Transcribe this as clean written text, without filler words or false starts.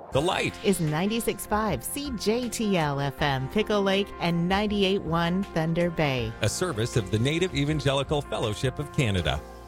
The Light is 96.5 CJTL FM Pickle Lake and 98.1 Thunder Bay. a service of the Native Evangelical Fellowship of Canada.